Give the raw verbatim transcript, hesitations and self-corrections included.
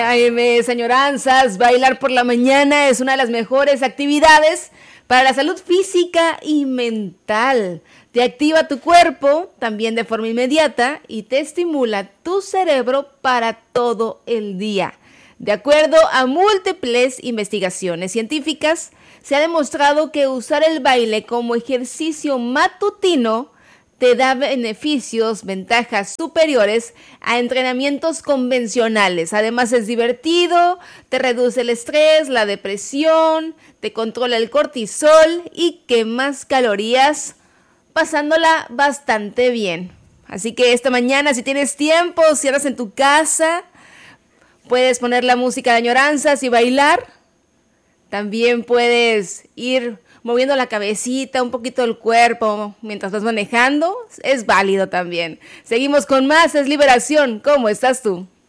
Ay, mis añoranzas, bailar por la mañana es una de las mejores actividades para la salud física y mental. Te activa tu cuerpo también de forma inmediata y te estimula tu cerebro para todo el día. De acuerdo a múltiples investigaciones científicas, se ha demostrado que usar el baile como ejercicio matutino te da beneficios, ventajas superiores a entrenamientos convencionales. Además es divertido, te reduce el estrés, la depresión, te controla el cortisol y quemas calorías pasándola bastante bien. Así que esta mañana, si tienes tiempo, si andas en tu casa, puedes poner la música de añoranzas y bailar. También puedes ir moviendo la cabecita, un poquito el cuerpo mientras vas manejando. Es válido también. Seguimos con más, es Liberación. ¿Cómo estás tú?